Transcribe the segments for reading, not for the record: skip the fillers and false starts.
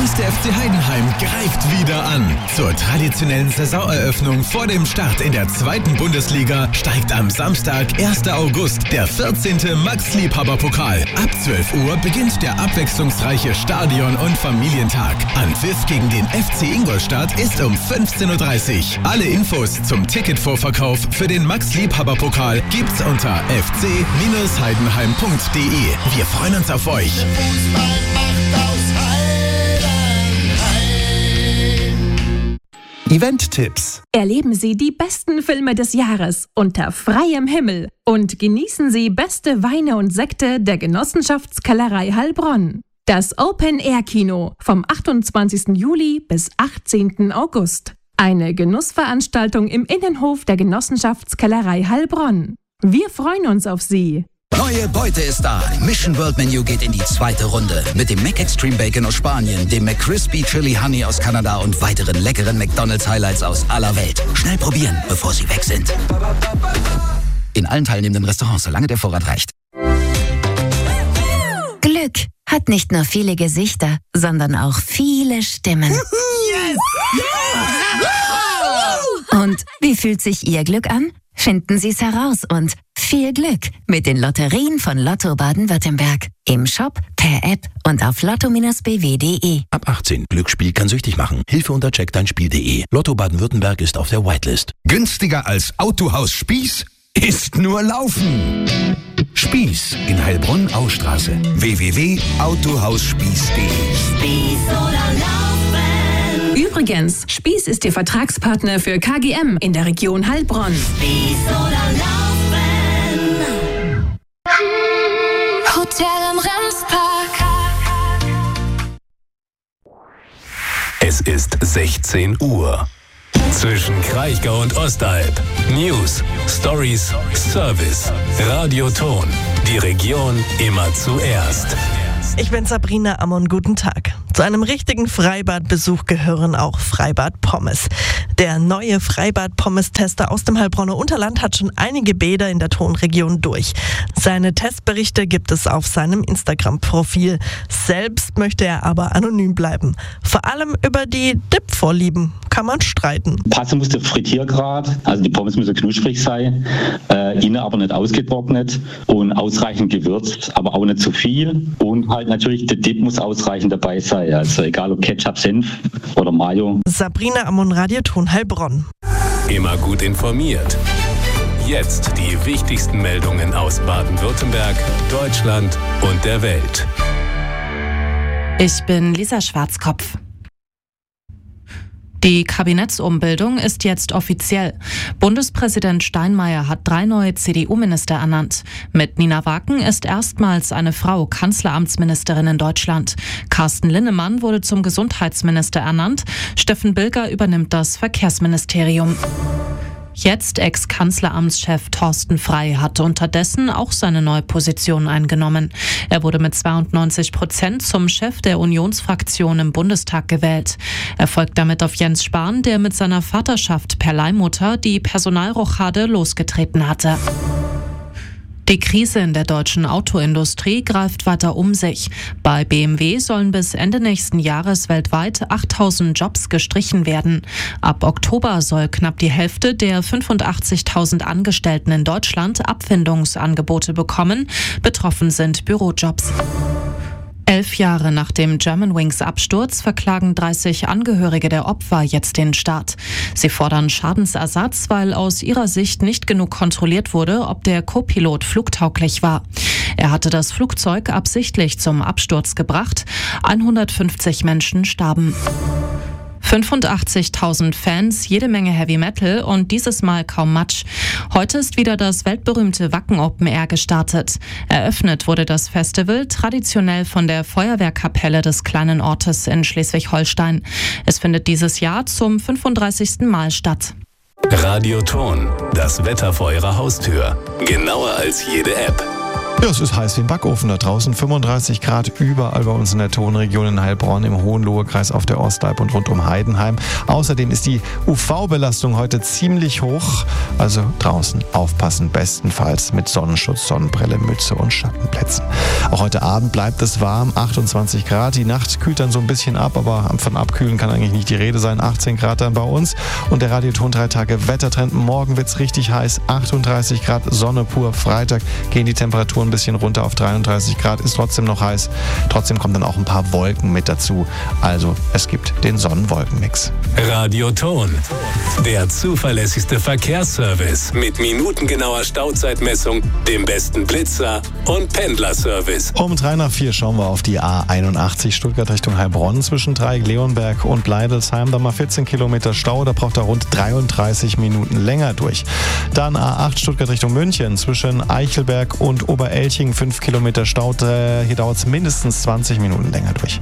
FC Heidenheim greift wieder an. Zur traditionellen Saisoneröffnung vor dem Start in der 2. Bundesliga steigt am Samstag, 1. August, der 14. Max-Liebhaber-Pokal. Ab 12 Uhr beginnt der abwechslungsreiche Stadion- und Familientag. Anpfiff gegen den FC Ingolstadt ist um 15.30 Uhr. Alle Infos zum Ticketvorverkauf für den Max-Liebhaber-Pokal gibt's unter fc-heidenheim.de. Wir freuen uns auf euch. Event-Tipps. Erleben Sie die besten Filme des Jahres unter freiem Himmel und genießen Sie beste Weine und Sekte der Genossenschaftskellerei Heilbronn. Das Open-Air-Kino vom 28. Juli bis 18. August. Eine Genussveranstaltung im Innenhof der Genossenschaftskellerei Heilbronn. Wir freuen uns auf Sie. Neue Beute ist da. Mission World Menu geht in die 2. Runde. Mit dem Mac Extreme Bacon aus Spanien, dem McCrispy Chili Honey aus Kanada und weiteren leckeren McDonald's Highlights aus aller Welt. Schnell probieren, bevor sie weg sind. In allen teilnehmenden Restaurants, solange der Vorrat reicht. Glück hat nicht nur viele Gesichter, sondern auch viele Stimmen. Yes! Und wie fühlt sich Ihr Glück an? Finden Sie es heraus und viel Glück mit den Lotterien von Lotto Baden-Württemberg. Im Shop, per App und auf lotto-bw.de. Ab 18. Glücksspiel kann süchtig machen. Hilfe unter checkdeinspiel.de. Lotto Baden-Württemberg ist auf der Whitelist. Günstiger als Autohaus Spieß ist nur Laufen. Spieß in Heilbronn-Ausstraße. www.autohausspieß.de. Spieß oder Laufen. Übrigens, Spieß ist Ihr Vertragspartner für KGM in der Region Heilbronn. Spieß oder Laufen. Hotel im Remspark. Es ist 16 Uhr. Zwischen Kraichgau und Ostalb. News, Stories, Service. Radioton. Die Region immer zuerst. Ich bin Sabrina Ammon, guten Tag. Zu einem richtigen Freibadbesuch gehören auch Freibad-Pommes. Der neue Freibad-Pommes-Tester aus dem Heilbronner Unterland hat schon einige Bäder in der Tonregion durch. Seine Testberichte gibt es auf seinem Instagram-Profil. Selbst möchte er aber anonym bleiben. Vor allem über die Dip-Vorlieben kann man streiten. Passen muss der Frittiergrad, also die Pommes müssen knusprig sein, innen aber nicht ausgetrocknet und ausreichend gewürzt, aber auch nicht zu viel. Und halt natürlich, der Dip muss ausreichend dabei sein, also egal ob Ketchup, Senf oder Mayo. Sabrina Ammon, Radioton Heilbronn. Immer gut informiert. Jetzt die wichtigsten Meldungen aus Baden-Württemberg, Deutschland und der Welt. Ich bin Lisa Schwarzkopf. Die Kabinettsumbildung ist jetzt offiziell. Bundespräsident Steinmeier hat 3 neue CDU-Minister ernannt. Mit Nina Waken ist erstmals eine Frau Kanzleramtsministerin in Deutschland. Carsten Linnemann wurde zum Gesundheitsminister ernannt. Steffen Bilger übernimmt das Verkehrsministerium. Jetzt Ex-Kanzleramtschef Thorsten Frey hat unterdessen auch seine neue Position eingenommen. Er wurde mit 92% zum Chef der Unionsfraktion im Bundestag gewählt. Er folgt damit auf Jens Spahn, der mit seiner Vaterschaft per Leihmutter die Personalrochade losgetreten hatte. Die Krise in der deutschen Autoindustrie greift weiter um sich. Bei BMW sollen bis Ende nächsten Jahres weltweit 8.000 Jobs gestrichen werden. Ab Oktober soll knapp die Hälfte der 85.000 Angestellten in Deutschland Abfindungsangebote bekommen. Betroffen sind Bürojobs. 11 Jahre nach dem Germanwings-Absturz verklagen 30 Angehörige der Opfer jetzt den Staat. Sie fordern Schadensersatz, weil aus ihrer Sicht nicht genug kontrolliert wurde, ob der Co-Pilot flugtauglich war. Er hatte das Flugzeug absichtlich zum Absturz gebracht. 150 Menschen starben. 85.000 Fans, jede Menge Heavy Metal und dieses Mal kaum Matsch. Heute ist wieder das weltberühmte Wacken Open Air gestartet. Eröffnet wurde das Festival traditionell von der Feuerwehrkapelle des kleinen Ortes in Schleswig-Holstein. Es findet dieses Jahr zum 35. Mal statt. Radioton, das Wetter vor Ihrer Haustür. Genauer als jede App. Ja, es ist heiß wie ein Backofen da draußen. 35 Grad überall bei uns in der Tonregion in Heilbronn, im Hohenlohe-Kreis auf der Ostalb und rund um Heidenheim. Außerdem ist die UV-Belastung heute ziemlich hoch. Also draußen aufpassen, bestenfalls mit Sonnenschutz, Sonnenbrille, Mütze und Schattenplätzen. Auch heute Abend bleibt es warm, 28 Grad. Die Nacht kühlt dann so ein bisschen ab, aber von Abkühlen kann eigentlich nicht die Rede sein. 18 Grad dann bei uns. Und der Radioton 3 Tage Wettertrend. Morgen wird es richtig heiß, 38 Grad, Sonne pur. Freitag gehen die Temperaturen ein bisschen runter auf 33 Grad, ist trotzdem noch heiß. Trotzdem kommen dann auch ein paar Wolken mit dazu. Also es gibt den Sonnen-Wolken-Mix. Radioton, der zuverlässigste Verkehrsservice mit minutengenauer Stauzeitmessung, dem besten Blitzer und Pendlerservice. Um 3:04 schauen wir auf die A81 Stuttgart Richtung Heilbronn zwischen Dreieck-Leonberg und Bleidelsheim. Da mal 14 Kilometer Stau, da braucht er rund 33 Minuten länger durch. Dann A8 Stuttgart Richtung München zwischen Eichelberg und Oberelching, 5 Kilometer Stau. Hier dauert es mindestens 20 Minuten länger durch.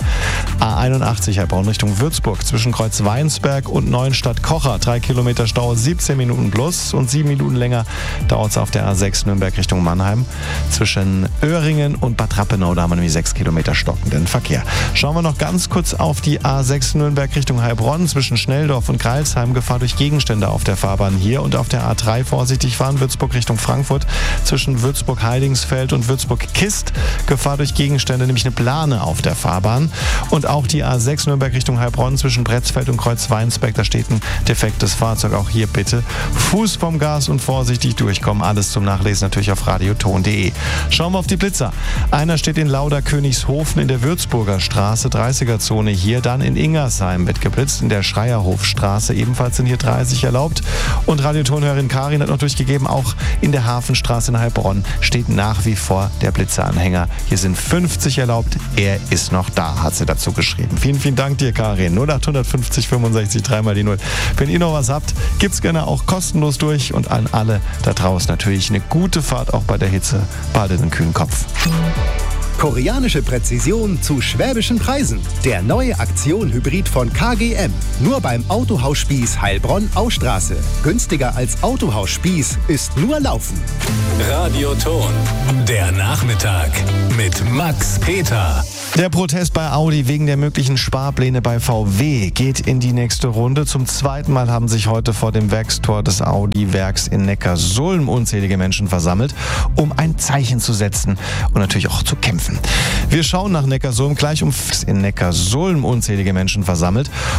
A81 Heilbronn Richtung Würzburg zwischen Kreuzweinsberg und Neuenstadt-Kocher. 3 Kilometer Stau, 17 Minuten plus und 7 Minuten länger dauert es auf der A6 Nürnberg Richtung Mannheim. Zwischen Öhringen und Bad Rappenau, da haben wir nämlich 6 Kilometer stockenden Verkehr. Schauen wir noch ganz kurz auf die A6 Nürnberg Richtung Heilbronn zwischen Schnelldorf und Greilsheim. Gefahr durch Gegenstände auf der Fahrbahn hier, und auf der A3 vorsichtig fahren, Würzburg Richtung Frankfurt zwischen Würzburg-Heidingsfeld und Würzburg-Kist. Gefahr durch Gegenstände, nämlich eine Plane auf der Fahrbahn. Und auch die A6 Nürnberg Richtung Heilbronn zwischen Bretzfeld und Kreuzweinsberg, da steht ein defektes Fahrzeug. Auch hier bitte Fuß vom Gas und vorsichtig durchkommen. Alles zum Nachlesen natürlich auf radioton.de. Schauen wir auf die Blitzer. Einer steht in Lauder-Königshofen in der Würzburger Straße, 30er-Zone hier. Dann in Ingersheim wird geblitzt, in der Schreierhofstraße. Ebenfalls sind hier 30 erlaubt. Und Radiotonhörerin Karin hat noch durchgegeben, auch in der Hafenstraße in Heilbronn steht nach wie vor der Blitzeranhänger. Hier sind 50 erlaubt. Er ist noch da, hat sie dazu geschrieben. Vielen, vielen Dank dir, Karin. 0850 65 3 mal die 0. Wenn ihr noch was habt, gibt's gerne auch kostenlos durch. Und an alle da draußen natürlich eine gute Fahrt, auch bei der Hitze. Behaltet einen kühlen Kopf. Koreanische Präzision zu schwäbischen Preisen. Der neue Aktion-Hybrid von KGM. Nur beim Autohaus Spieß Heilbronn-Austraße. Günstiger als Autohaus Spieß ist nur Laufen. Radioton, der Nachmittag mit Max Peter. Der Protest bei Audi wegen der möglichen Sparpläne bei VW geht in die nächste Runde. Zum zweiten Mal haben sich heute vor dem Werkstor des Audi-Werks in Neckarsulm unzählige Menschen versammelt, um ein Zeichen zu setzen und natürlich auch zu kämpfen. Wir schauen nach Neckarsulm, gleich um in Neckarsulm unzählige Menschen versammelt.